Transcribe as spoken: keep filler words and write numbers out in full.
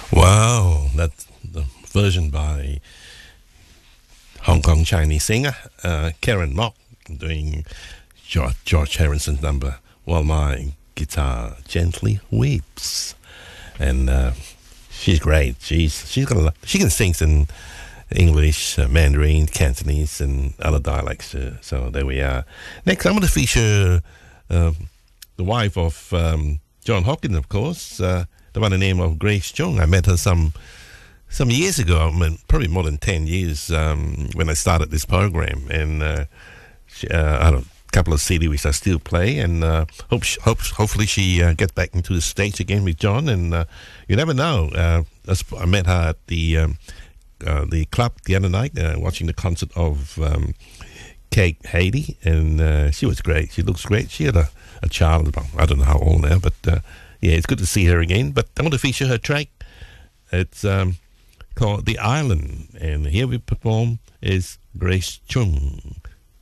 Wow, that's the version by Hong Kong Chinese singer uh, Karen Mok doing George, George Harrison's number While My Guitar Gently Weeps. And uh, she's great. She's she's got a lot, she can sing in English, uh, Mandarin, Cantonese, and other dialects. Uh, so there we are. Next, I'm going to feature uh, the wife of um, John Hopkins, of course, uh, the one by the name of Grace Chung. I met her some some years ago, I mean, probably more than ten years um, when I started this program. And uh, she, uh, I had a couple of C Ds which I still play, and uh, hope, she, hope hopefully she uh, gets back into the States again with John. And uh, you never know. Uh, I met her at the um, uh, the club the other night, uh, watching the concert of um, Kate Haiti, and uh, she was great. She looks great. She had a, a child, about, I don't know how old now, but uh, yeah, it's good to see her again. But I want to feature her track. It's um, called The Island, and here we perform is Grace Chung.